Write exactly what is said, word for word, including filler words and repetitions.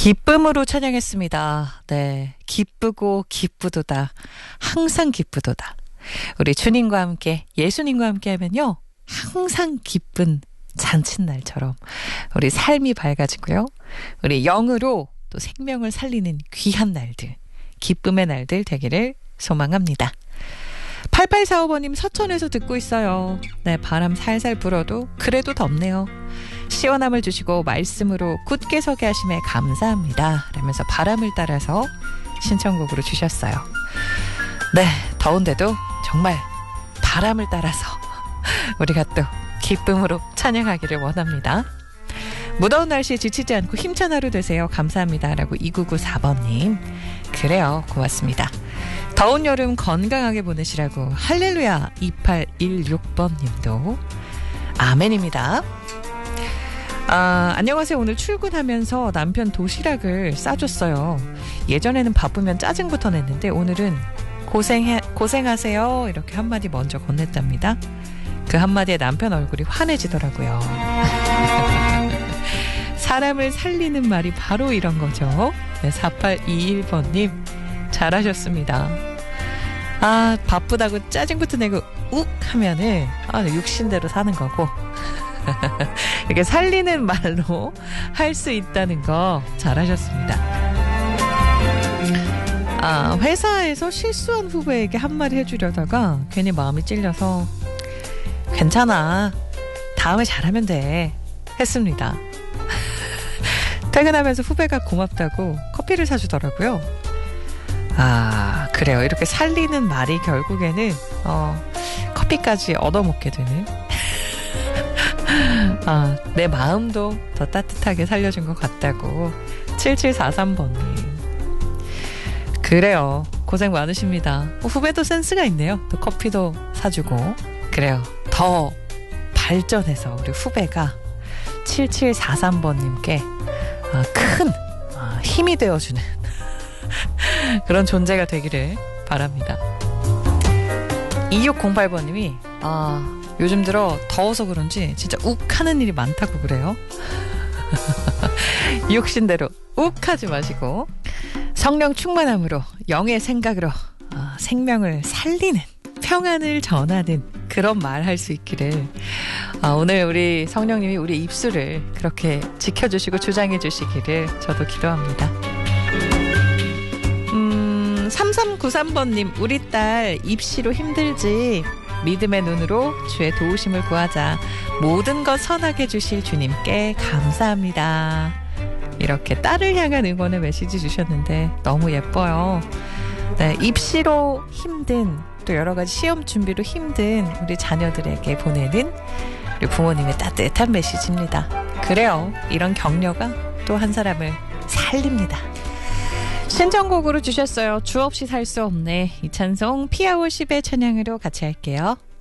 기쁨으로 찬양했습니다. 네, 기쁘고 기쁘도다. 항상 기쁘도다. 우리 주님과 함께, 예수님과 함께 하면요, 항상 기쁜 잔칫날처럼 우리 삶이 밝아지고요, 우리 영으로 또 생명을 살리는 귀한 날들, 기쁨의 날들 되기를 소망합니다. 팔팔사오 번님 서천에서 듣고 있어요. 네, 바람 살살 불어도 그래도 덥네요. 시원함을 주시고 말씀으로 굳게 서게 하심에 감사합니다. 라면서 바람을 따라서 신청곡으로 주셨어요. 네, 더운데도 정말 바람을 따라서 우리가 또 기쁨으로 찬양하기를 원합니다. 무더운 날씨에 지치지 않고 힘찬 하루 되세요. 감사합니다. 라고 이구구사 번님. 그래요, 고맙습니다. 더운 여름 건강하게 보내시라고 할렐루야 이팔일육 번님도 아멘입니다. 아, 안녕하세요. 오늘 출근하면서 남편 도시락을 싸줬어요. 예전에는 바쁘면 짜증부터 냈는데 오늘은 고생해, 고생하세요 이렇게 한마디 먼저 건넸답니다. 그 한마디에 남편 얼굴이 환해지더라고요. 사람을 살리는 말이 바로 이런 거죠. 네, 사팔이일 번님 잘하셨습니다. 아, 바쁘다고 짜증부터 내고 욱 하면은 아, 육신대로 사는 거고 이렇게 살리는 말로 할 수 있다는 거 잘하셨습니다. 아, 회사에서 실수한 후배에게 한마디 해주려다가 괜히 마음이 찔려서 괜찮아, 다음에 잘하면 돼 했습니다. 퇴근하면서 후배가 고맙다고 커피를 사주더라고요. 아, 그래요. 이렇게 살리는 말이 결국에는 어, 커피까지 얻어먹게 되는 아, 내 마음도 더 따뜻하게 살려준 것 같다고 칠칠사삼 번님. 그래요, 고생 많으십니다. 후배도 센스가 있네요. 또 커피도 사주고. 그래요, 더 발전해서 우리 후배가 칠칠사삼 번님께 큰 힘이 되어주는 그런 존재가 되기를 바랍니다. 이육공팔 번님이 아, 요즘 들어 더워서 그런지 진짜 욱하는 일이 많다고 그래요. 육신대로 욱하지 마시고 성령 충만함으로 영의 생각으로 어, 생명을 살리는, 평안을 전하는 그런 말 할 수 있기를 어, 오늘 우리 성령님이 우리 입술을 그렇게 지켜주시고 주장해 주시기를 저도 기도합니다. 음, 삼삼구삼 번님, 우리 딸 입시로 힘들지? 믿음의 눈으로 주의 도우심을 구하자. 모든 것 선하게 주실 주님께 감사합니다. 이렇게 딸을 향한 응원의 메시지 주셨는데 너무 예뻐요. 네, 입시로 힘든, 또 여러 가지 시험 준비로 힘든 우리 자녀들에게 보내는 우리 부모님의 따뜻한 메시지입니다. 그래요, 이런 격려가 또 한 사람을 살립니다. 신청곡으로 주셨어요. 주 없이 살 수 없네. 이 찬송 피아오십의 찬양으로 같이 할게요.